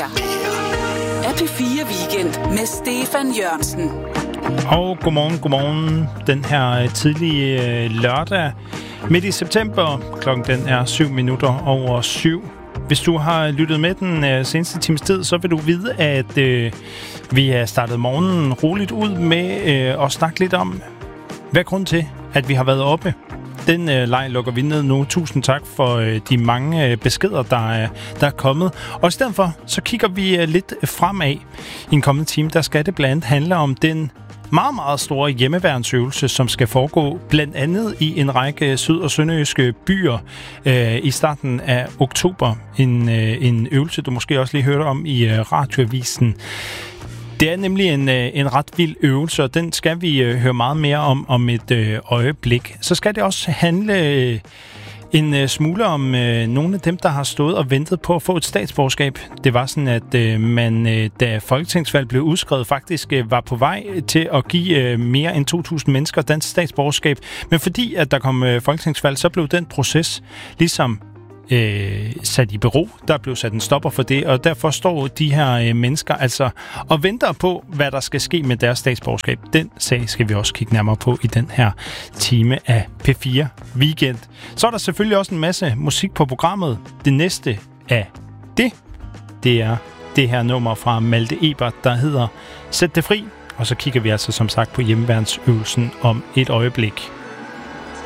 her er P4 Weekend med Stefan Jørgensen. Og godmorgen. Den her tidlige lørdag midt i september. Klokken den er 7:07. Hvis du har lyttet med den seneste times tid, så vil du vide, at vi har startet morgenen roligt ud med at snakke lidt om, hvad er grunden til, at vi har været oppe. Den leg lukker vi ned nu. Tusind tak for de mange beskeder, der er kommet. Og i stedet for, så kigger vi lidt fremad. I en kommende time, der skal det blandt andet handle om den meget, meget store hjemmeværnsøvelse, som skal foregå blandt andet i en række syd- og sønderjyske byer i starten af oktober. En øvelse, du måske også lige hørte om i radioavisen. Det er nemlig en ret vild øvelse, og den skal vi høre meget mere om et øjeblik. Så skal det også handle en smule om nogle af dem, der har stået og ventet på at få et statsborgerskab. Det var sådan, at man, da folketingsvalg blev udskrevet, faktisk var på vej til at give mere end 2.000 mennesker dansk statsborgerskab. Men fordi at der kom folketingsvalg, så blev den proces ligesom sat i bero. Der blev sat en stopper for det, og derfor står de her mennesker altså og venter på, hvad der skal ske med deres statsborgerskab. Den sag skal vi også kigge nærmere på i den her time af P4 Weekend. Så er der selvfølgelig også en masse musik på programmet. Det næste af det er det her nummer fra Malte Ebert, der hedder Sæt det fri. Og så kigger vi altså som sagt på hjemmeværnsøvelsen om et øjeblik.